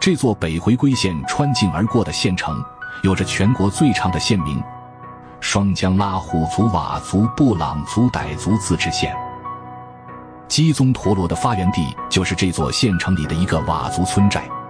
这座北回归线穿境而过的县城，有着全国最长的县名——双江拉祜族佤族布朗族傣族自治县。基宗陀罗的发源地就是这座县城里的一个佤族村寨。